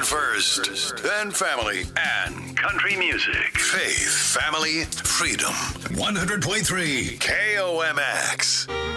first, then family and country music. Faith, family, freedom. 100.3 KOMX.